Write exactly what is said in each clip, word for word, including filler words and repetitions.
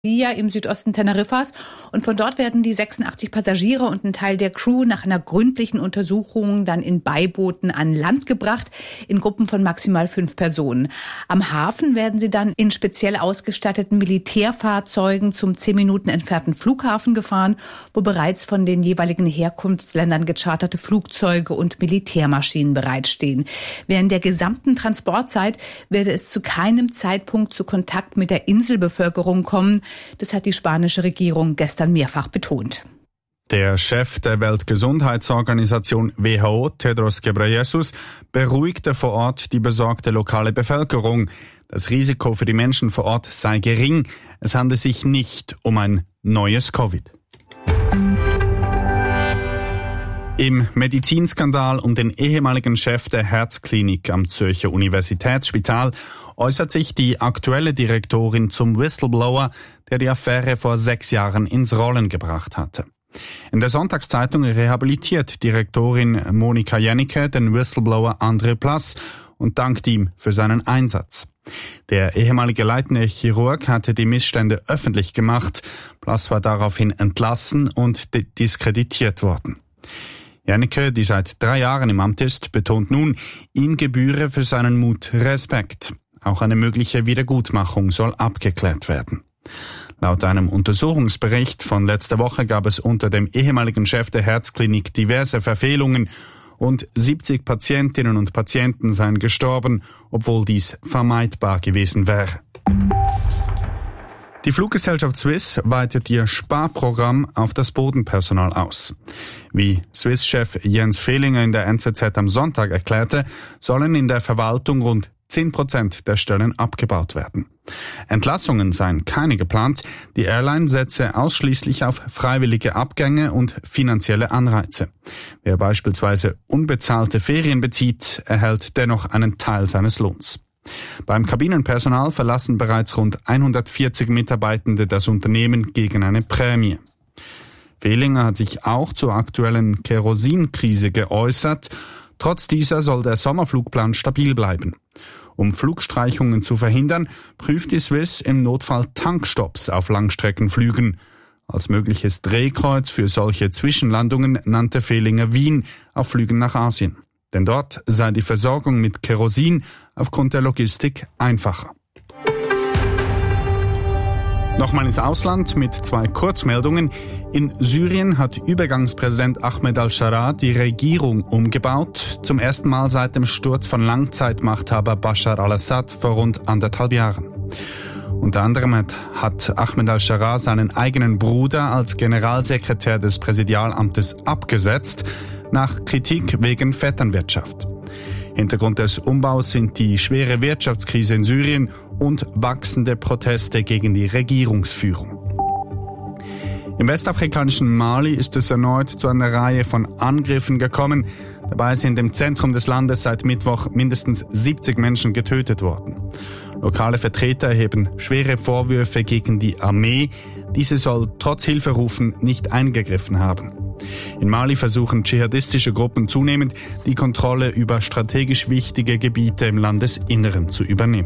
im Südosten Teneriffas. Und von dort werden die sechsundachtzig Passagiere und ein Teil der Crew nach einer gründlichen Untersuchung dann in Beibooten an Land gebracht, in Gruppen von maximal fünf Personen. Am Hafen werden sie dann in speziell ausgestatteten Militärfahrzeugen zum zehn Minuten entfernten Flughafen gefahren, wo bereits von den jeweiligen Herkunftsländern gecharterte Flugzeuge und Militärmaschinen bereitstehen. Während der gesamten Transportzeit werde es zu keinem Zeitpunkt zu Kontakt mit der Inselbevölkerung kommen. Das hat die spanische Regierung gestern mehrfach betont. Der Chef der Weltgesundheitsorganisation W H O, Tedros Ghebreyesus, beruhigte vor Ort die besorgte lokale Bevölkerung. Das Risiko für die Menschen vor Ort sei gering. Es handle sich nicht um ein neues Covid. Im Medizinskandal um den ehemaligen Chef der Herzklinik am Zürcher Universitätsspital äußert sich die aktuelle Direktorin zum Whistleblower, der die Affäre vor sechs Jahren ins Rollen gebracht hatte. In der Sonntagszeitung rehabilitiert Direktorin Monika Jennecke den Whistleblower André Plass und dankt ihm für seinen Einsatz. Der ehemalige leitende Chirurg hatte die Missstände öffentlich gemacht. Plass war daraufhin entlassen und diskreditiert worden. Jennecke, die seit drei Jahren im Amt ist, betont nun, ihm gebühre für seinen Mut Respekt. Auch eine mögliche Wiedergutmachung soll abgeklärt werden. Laut einem Untersuchungsbericht von letzter Woche gab es unter dem ehemaligen Chef der Herzklinik diverse Verfehlungen und siebzig Patientinnen und Patienten seien gestorben, obwohl dies vermeidbar gewesen wäre. Die Fluggesellschaft Swiss weitet ihr Sparprogramm auf das Bodenpersonal aus. Wie Swiss-Chef Jens Fehlinger in der N Z Z am Sonntag erklärte, sollen in der Verwaltung rund zehn Prozent der Stellen abgebaut werden. Entlassungen seien keine geplant. Die Airline setze ausschließlich auf freiwillige Abgänge und finanzielle Anreize. Wer beispielsweise unbezahlte Ferien bezieht, erhält dennoch einen Teil seines Lohns. Beim Kabinenpersonal verlassen bereits rund hundertvierzig Mitarbeitende das Unternehmen gegen eine Prämie. Fehlinger hat sich auch zur aktuellen Kerosinkrise geäußert. Trotz dieser soll der Sommerflugplan stabil bleiben. Um Flugstreichungen zu verhindern, prüft die Swiss im Notfall Tankstopps auf Langstreckenflügen. Als mögliches Drehkreuz für solche Zwischenlandungen nannte Fehlinger Wien auf Flügen nach Asien. Denn dort sei die Versorgung mit Kerosin aufgrund der Logistik einfacher. Nochmal ins Ausland mit zwei Kurzmeldungen. In Syrien hat Übergangspräsident Ahmed al-Sharaa die Regierung umgebaut. Zum ersten Mal seit dem Sturz von Langzeitmachthaber Bashar al-Assad vor rund anderthalb Jahren. Unter anderem hat, hat Ahmed al-Sharaa seinen eigenen Bruder als Generalsekretär des Präsidialamtes abgesetzt, nach Kritik wegen Vetternwirtschaft. Hintergrund des Umbaus sind die schwere Wirtschaftskrise in Syrien und wachsende Proteste gegen die Regierungsführung. Im westafrikanischen Mali ist es erneut zu einer Reihe von Angriffen gekommen. Dabei sind im Zentrum des Landes seit Mittwoch mindestens siebzig Menschen getötet worden. Lokale Vertreter erheben schwere Vorwürfe gegen die Armee. Diese soll trotz Hilferufen nicht eingegriffen haben. In Mali versuchen dschihadistische Gruppen zunehmend, die Kontrolle über strategisch wichtige Gebiete im Landesinneren zu übernehmen.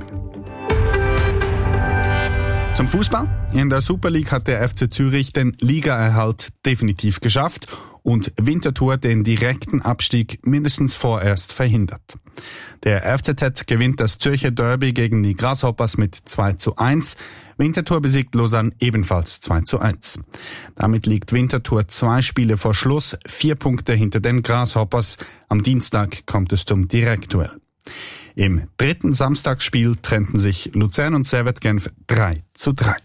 Zum Fußball. In der Super League hat der F C Zürich den Ligaerhalt definitiv geschafft und Winterthur den direkten Abstieg mindestens vorerst verhindert. Der F C Z gewinnt das Zürcher Derby gegen die Grasshoppers mit zwei zu eins. Winterthur besiegt Lausanne ebenfalls zwei zu eins. Damit liegt Winterthur zwei Spiele vor Schluss, vier Punkte hinter den Grasshoppers. Am Dienstag kommt es zum Direktduell. Im dritten Samstagsspiel trennten sich Luzern und Servette Genf drei zu drei.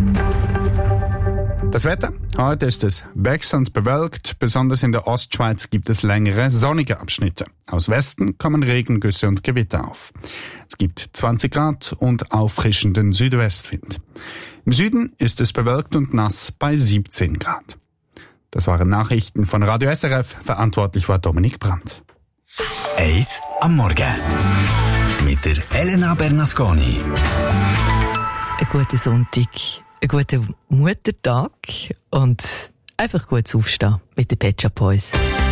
Das Wetter? Heute ist es wechselnd bewölkt. Besonders in der Ostschweiz gibt es längere sonnige Abschnitte. Aus Westen kommen Regengüsse und Gewitter auf. Es gibt zwanzig Grad und auffrischenden Südwestwind. Im Süden ist es bewölkt und nass bei siebzehn Grad. Das waren Nachrichten von Radio S R F. Verantwortlich war Dominik Brandt. Eis am Morgen mit der Elena Bernasconi. Ein guter Sonntag, ein guter Muttertag und einfach gut aufstehen mit den Pet Shop Boys.